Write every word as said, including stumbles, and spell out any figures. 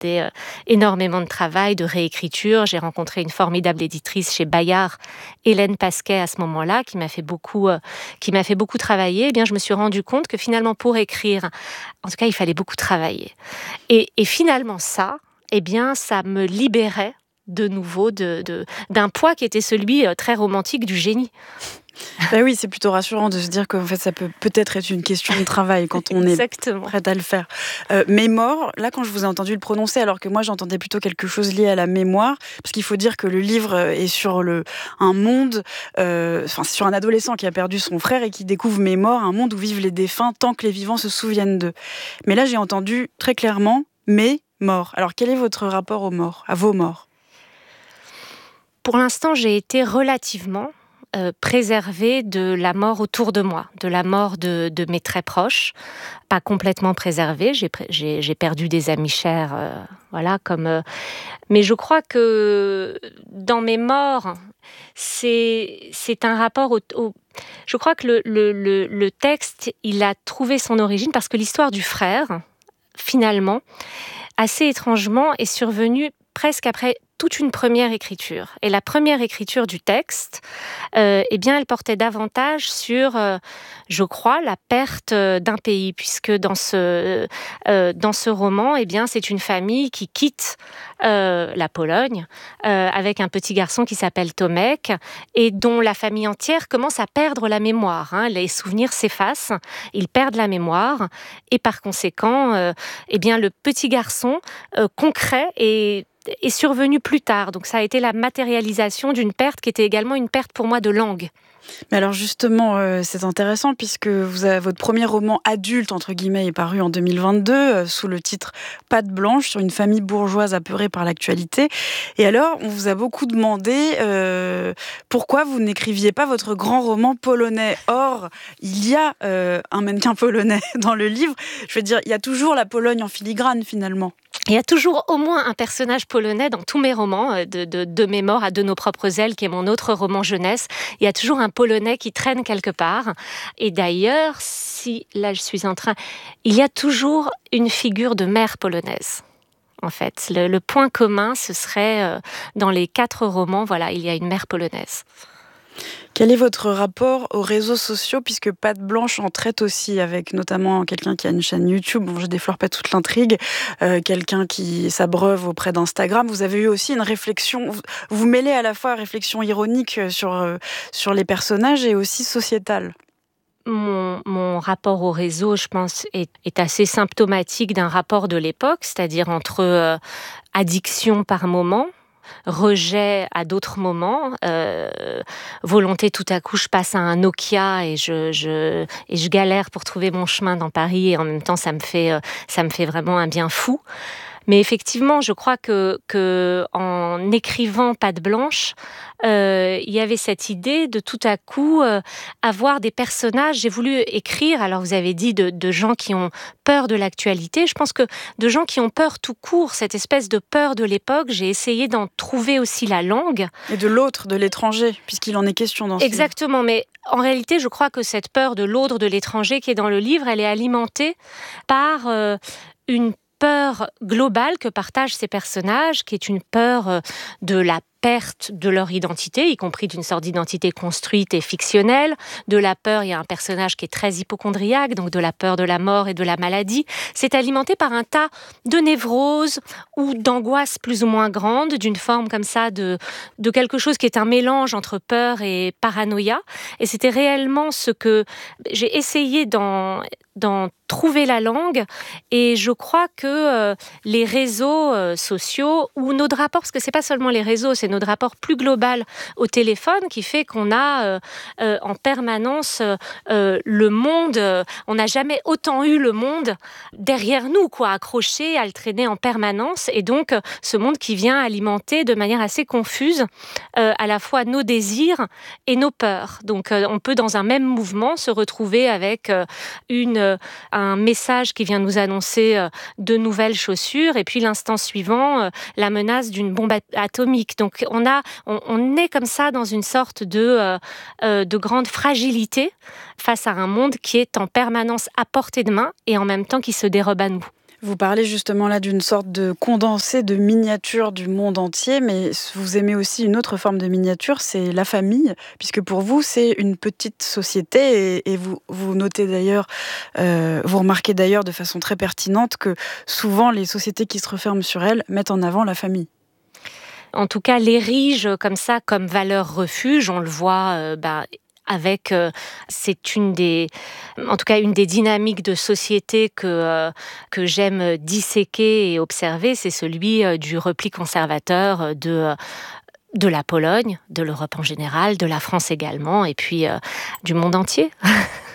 C'était euh, énormément de travail, de réécriture. J'ai rencontré une formidable éditrice chez Bayard, Hélène Pasquet, à ce moment-là, qui m'a fait beaucoup, euh, qui m'a fait beaucoup travailler. Eh bien, je me suis rendu compte que finalement, pour écrire, en tout cas, il fallait beaucoup travailler. Et, et finalement, ça, eh bien, ça me libérait de nouveau de, de, d'un poids qui était celui euh, très romantique du génie. Ben oui, c'est plutôt rassurant de se dire qu'en fait, ça peut peut-être être une question de travail quand on Exactement. est prête à le faire. Euh, mémoire, là, quand je vous ai entendu le prononcer, alors que moi, j'entendais plutôt quelque chose lié à la mémoire, parce qu'il faut dire que le livre est sur le, un monde, euh, enfin, sur un adolescent qui a perdu son frère et qui découvre Mémoire, un monde où vivent les défunts tant que les vivants se souviennent d'eux. Mais là, j'ai entendu très clairement « mais mort ». Alors, quel est votre rapport aux morts, à vos morts ? Pour l'instant, j'ai été relativement euh, préservée de la mort autour de moi, de la mort de, de mes très proches. Pas complètement préservée, j'ai, j'ai, j'ai perdu des amis chers, euh, voilà, comme... Euh, mais je crois que dans mes morts, c'est, c'est un rapport au... au je crois que le, le, le, le texte, il a trouvé son origine parce que l'histoire du frère, finalement, assez étrangement, est survenue presque après toute une première écriture. Et la première écriture du texte, euh, eh bien, elle portait davantage sur, euh, je crois, la perte d'un pays, puisque dans ce, euh, dans ce roman, eh bien, c'est une famille qui quitte euh, la Pologne euh, avec un petit garçon qui s'appelle Tomek et dont la famille entière commence à perdre la mémoire. Hein. Les souvenirs s'effacent, ils perdent la mémoire et par conséquent, euh, eh bien, le petit garçon euh, concret et est survenu plus tard. Donc ça a été la matérialisation d'une perte qui était également une perte pour moi de langue. Mais alors justement, euh, c'est intéressant puisque vous avez, votre premier roman adulte, entre guillemets, est paru en deux mille vingt-deux euh, sous le titre Patte blanche, sur une famille bourgeoise apeurée par l'actualité. Et alors, on vous a beaucoup demandé euh, pourquoi vous n'écriviez pas votre grand roman polonais. Or, il y a euh, un mannequin polonais dans le livre. Je veux dire, il y a toujours la Pologne en filigrane finalement. Il y a toujours au moins un personnage polonais dans tous mes romans, de, de, de mes morts à De nos propres ailes, qui est mon autre roman jeunesse. Il y a toujours un Polonais qui traîne quelque part. Et d'ailleurs, si là je suis en train... Il y a toujours une figure de mère polonaise. En fait, le, le point commun, ce serait euh, dans les quatre romans, voilà, il y a une mère polonaise. Quel est votre rapport aux réseaux sociaux, puisque Patte blanche en traite aussi, avec notamment quelqu'un qui a une chaîne YouTube, bon, je déflore pas toute l'intrigue, euh, quelqu'un qui s'abreuve auprès d'Instagram. Vous avez eu aussi une réflexion, vous, vous mêlez à la fois réflexion ironique sur, euh, sur les personnages et aussi sociétale. Mon, mon rapport au réseau, je pense, est, est assez symptomatique d'un rapport de l'époque, c'est-à-dire entre euh, addiction par moment, rejet à d'autres moments, euh, volonté tout à coup je passe à un Nokia et je, je, et je galère pour trouver mon chemin dans Paris et en même temps ça me fait, ça me fait vraiment un bien fou. Mais effectivement, je crois que, que en écrivant Patte blanche, euh, il y avait cette idée de tout à coup euh, avoir des personnages. J'ai voulu écrire, alors vous avez dit de, de gens qui ont peur de l'actualité. Je pense que de gens qui ont peur tout court, cette espèce de peur de l'époque, j'ai essayé d'en trouver aussi la langue. Et de l'autre, de l'étranger, puisqu'il en est question dans ce livre. Exactement, mais en réalité, je crois que cette peur de l'autre, de l'étranger qui est dans le livre, elle est alimentée par euh, une peur globale que partagent ces personnages, qui est une peur de la perte de leur identité, y compris d'une sorte d'identité construite et fictionnelle. De la peur, il y a un personnage qui est très hypocondriaque, donc de la peur de la mort et de la maladie. C'est alimenté par un tas de névroses ou d'angoisses plus ou moins grandes, d'une forme comme ça de, de quelque chose qui est un mélange entre peur et paranoïa. Et c'était réellement ce que j'ai essayé d'en, d'en trouver la langue. Et je crois que euh, les réseaux euh, sociaux ou notre rapport, parce que c'est pas seulement les réseaux, c'est notre rapport plus global au téléphone qui fait qu'on a euh, euh, en permanence euh, le monde, euh, on n'a jamais autant eu le monde derrière nous, quoi, accroché, à le traîner en permanence, et donc euh, ce monde qui vient alimenter de manière assez confuse euh, à la fois nos désirs et nos peurs. Donc euh, on peut dans un même mouvement se retrouver avec euh, une, euh, un message qui vient nous annoncer euh, de nouvelles chaussures, et puis l'instant suivant, euh, la menace d'une bombe atomique. Donc on, a, on, on est comme ça dans une sorte de, euh, euh, de grande fragilité face à un monde qui est en permanence à portée de main et en même temps qui se dérobe à nous. Vous parlez justement là d'une sorte de condensé de miniature du monde entier, mais vous aimez aussi une autre forme de miniature, c'est la famille, puisque pour vous, c'est une petite société, et, et vous, vous notez d'ailleurs, euh, vous remarquez d'ailleurs de façon très pertinente que souvent les sociétés qui se referment sur elles mettent en avant la famille. En tout cas, l'érige comme ça, comme valeur refuge, on le voit euh, bah, avec, euh, c'est une des, en tout cas une des dynamiques de société que euh, que j'aime disséquer et observer, c'est celui euh, du repli conservateur euh, de euh, de la Pologne, de l'Europe en général, de la France également, et puis euh, du monde entier.